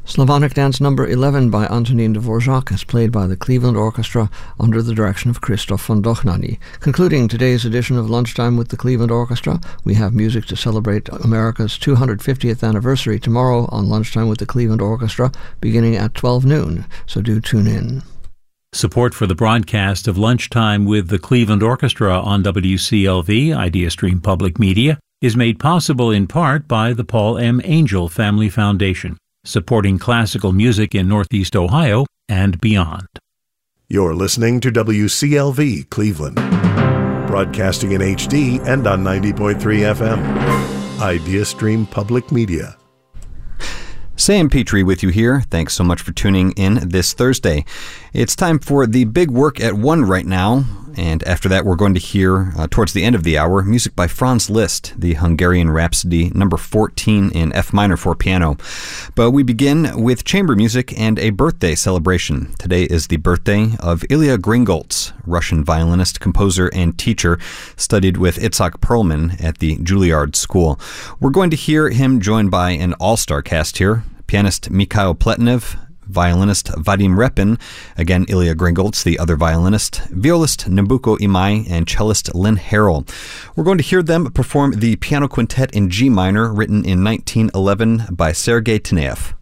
Slavonic Dance number 11 by Antonin Dvorak is played by the Cleveland Orchestra under the direction of Christoph von Dochnany. Concluding today's edition of Lunchtime with the Cleveland Orchestra, we have music to celebrate America's 250th anniversary tomorrow on Lunchtime with the Cleveland Orchestra, beginning at 12 noon, so do tune in. Support for the broadcast of Lunchtime with the Cleveland Orchestra on WCLV, IdeaStream Public Media, is made possible in part by the Paul M. Angel Family Foundation, supporting classical music in Northeast Ohio and beyond. You're listening to WCLV Cleveland, broadcasting in HD and on 90.3 FM. IdeaStream Public Media. Sam Petrie with you here. Thanks so much for tuning in this Thursday. It's time for the big work at 1 right now, and after that we're going to hear, towards the end of the hour, music by Franz Liszt, the Hungarian Rhapsody number 14 in F minor for piano. But we begin with chamber music and a birthday celebration. Today is the birthday of Ilya Gringolts, Russian violinist, composer, and teacher, studied with Itzhak Perlman at the Juilliard School. We're going to hear him joined by an all-star cast here: pianist Mikhail Pletinev, violinist Vadim Repin, again Ilya Gringolts, the other violinist, violist Nabucco Imai, and cellist Lynn Harrell. We're going to hear them perform the piano quintet in G minor, written in 1911 by Sergei Taneyev.